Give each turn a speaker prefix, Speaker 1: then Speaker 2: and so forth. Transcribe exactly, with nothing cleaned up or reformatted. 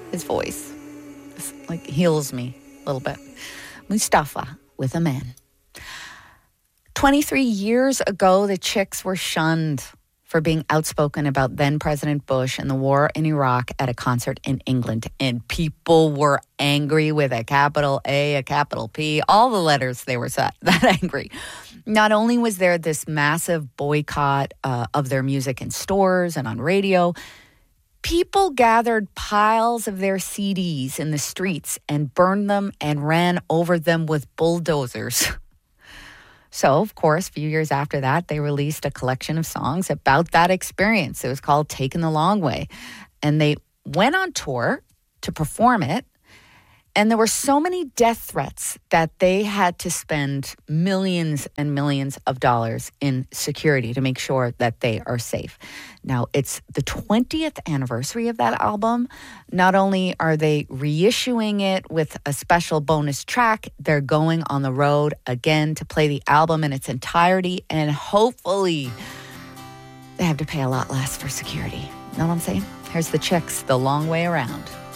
Speaker 1: His voice is like heals me a little bit. Mustafa with a man. twenty-three years ago, the Chicks were shunned for being outspoken about then President Bush and the war in Iraq at a concert in England. And people were angry with a capital A, a capital P, all the letters they were that, that angry. Not only was there this massive boycott uh, of their music in stores and on radio, people gathered piles of their C Ds in the streets and burned them and ran over them with bulldozers. So, of course, a few years after that, they released a collection of songs about that experience. It was called Taking the Long Way. And they went on tour to perform it. And there were so many death threats that they had to spend millions and millions of dollars in security to make sure that they are safe. Now, it's the twentieth anniversary of that album. Not only are they reissuing it with a special bonus track, they're going on the road again to play the album in its entirety. And hopefully, they have to pay a lot less for security. Know what I'm saying? Here's the Chicks, The Long Way Around.